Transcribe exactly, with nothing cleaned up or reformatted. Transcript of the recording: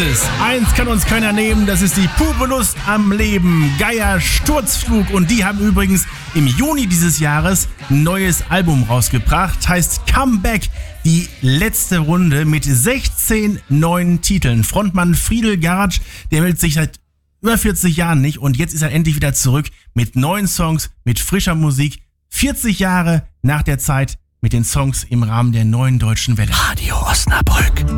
es. Eins kann uns keiner nehmen, das ist die pure Lust am Leben. Geier Sturzflug. Und die haben übrigens im Juni dieses Jahres ein neues Album rausgebracht. Heißt Comeback. Die letzte Runde mit sechzehn neuen Titeln. Frontmann Friedel Garatsch, der meldet sich seit über vierzig Jahren nicht. Und jetzt ist er endlich wieder zurück mit neuen Songs, mit frischer Musik. vierzig Jahre nach der Zeit mit den Songs im Rahmen der Neuen Deutschen Welle. Radio Osnabrück.